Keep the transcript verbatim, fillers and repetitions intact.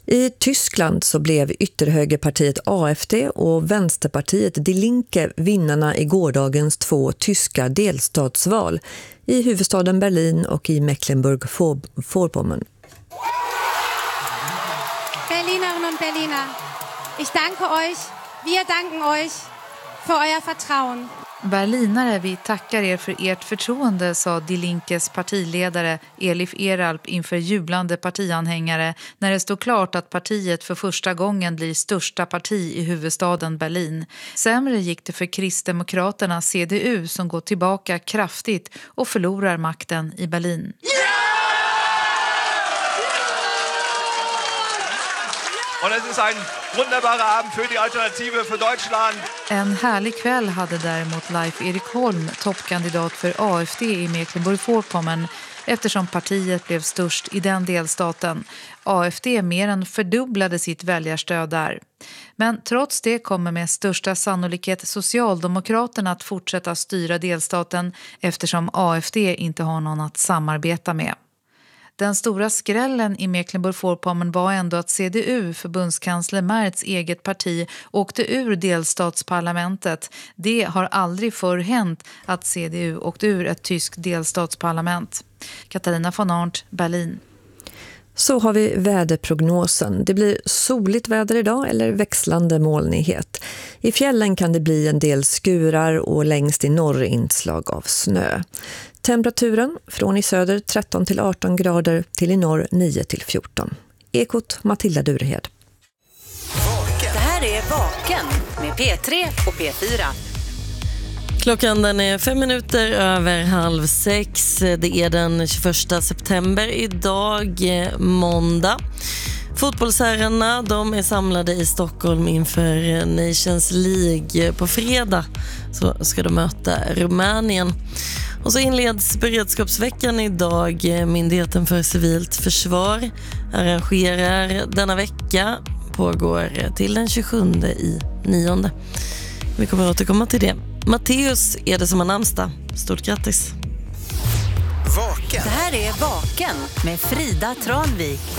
I Tyskland så blev ytterhögerpartiet A F D och vänsterpartiet Die Linke vinnarna i gårdagens två tyska delstatsval i huvudstaden Berlin och i Mecklenburg-Vorpommern. Berlinerinnen und Berliner, ich danke euch, wir danken euch för euer Vertrauen. Berlinare, vi tackar er för ert förtroende, sa Die Linkes partiledare Elif Eralp inför jublande partianhängare när det stod klart att partiet för första gången blir största parti i huvudstaden Berlin. Sämre gick det för Kristdemokraterna C D U som går tillbaka kraftigt och förlorar makten i Berlin. Und es ist ein wunderbarer Abend für die Alternative für Deutschland. En härlig kväll hade däremot Leif Erik Holm, toppkandidat för A F D i Mecklenburg-Vorpommern, eftersom partiet blev störst i den delstaten. A F D mer än fördubblade sitt väljarstöd där. Men trots det kommer med största sannolikhet Socialdemokraterna att fortsätta styra delstaten eftersom A F D inte har någon att samarbeta med. Den stora skrällen i Mecklenburg-Vorpommern var ändå att C D U, förbundskansler Merz eget parti, åkte ur delstatsparlamentet. Det har aldrig förr hänt att C D U åkte ur ett tyskt delstatsparlament. Katarina von Arndt, Berlin. Så har vi väderprognosen. Det blir soligt väder idag eller växlande molnighet. I fjällen kan det bli en del skurar och längst i norr inslag av snö. Temperaturen från i söder tretton till arton grader till i norr nio till fjorton. Ekot Matilda Durhed. Det här är Vaken med P tre och P fyra. Klockan den är fem minuter över halv sex. Det är den tjugoförsta september idag, måndag. Fotbollsherrarna, de är samlade i Stockholm inför Nations League. På fredag så ska de möta Rumänien. Och så inleds beredskapsveckan idag. Myndigheten för civilt försvar arrangerar denna vecka. Pågår till den tjugosjunde i nionde. Vi kommer att återkomma till det. Matteus är det som har namnsdag. Stort grattis. Vaken. Det här är Vaken med Frida Tranvik